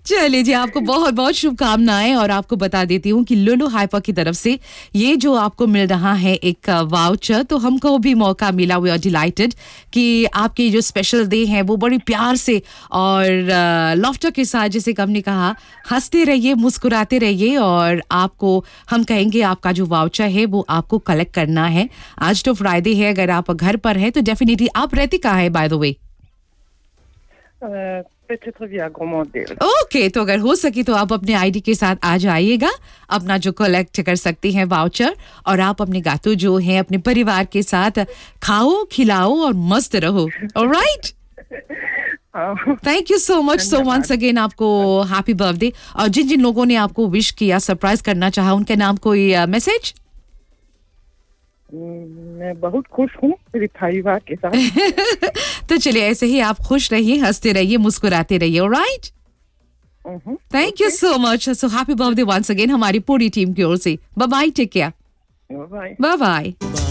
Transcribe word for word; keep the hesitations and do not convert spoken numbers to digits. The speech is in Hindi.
चलिए जी, आपको बहुत बहुत शुभकामनाएं और आपको बता देती हूँ कि लुलु हाइपर की तरफ से ये जो आपको मिल रहा है एक वाउचर, तो हमको भी मौका मिला, वी आर डिलाइटेड कि आपके जो स्पेशल डे हैं वो बड़ी प्यार से और लॉफ्टर के साथ, जैसे कि हमने कहा, हंसते रहिए, मुस्कुराते रहिए और आपको हम कहेंगे आपका जो वाउचर है वो आपको कलेक्ट करना है। आज तो फ्राइडे है, अगर आप घर पर हैं तो डेफिनेटली, आप रहती कहाँ है बाय द वे? ओके, तो अगर हो सके तो आप अपने आईडी के साथ आ जाइएगा, अपना जो कलेक्ट कर सकती हैं वाउचर, और आप अपने गातू जो है अपने परिवार के साथ खाओ, खिलाओ और मस्त रहो। Alright, thank you so much. So once again आपको हैप्पी बर्थडे। और जिन जिन लोगों ने आपको विश किया, सरप्राइज करना चाहा, उनके नाम कोई मैसेज? मैं बहुत खुश हूँ मेरी परिवार के साथ। तो चलिए, ऐसे ही आप खुश रहिए, हंसते रहिए, मुस्कुराते रहिए। Alright, thank you so much. So happy birthday once again हमारी पूरी टीम की ओर से। Bye bye, take care, bye bye.